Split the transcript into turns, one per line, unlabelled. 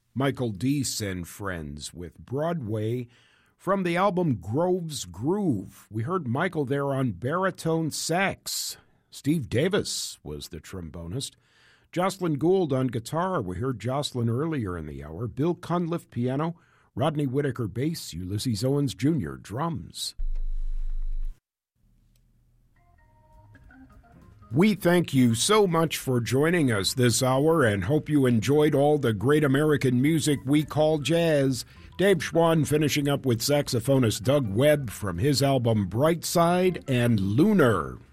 Michael Deese and Friends with Broadway from the album Grove's Groove. We heard Michael there on baritone sax. Steve Davis was the trombonist. Jocelyn Gould on guitar. We heard Jocelyn earlier in the hour. Bill Cunliffe piano. Rodney Whitaker bass. Ulysses Owens Jr. drums. We thank you so much for joining us this hour and hope you enjoyed all the great American music we call jazz. Dave Schwann finishing up with saxophonist Doug Webb from his album Bright Side and Lunar.